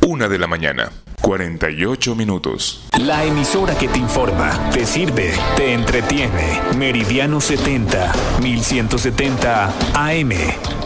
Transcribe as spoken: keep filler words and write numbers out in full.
Una de la mañana, cuarenta y ocho minutos. La emisora que te informa, te sirve, te entretiene. Meridiano setenta, mil ciento setenta A M.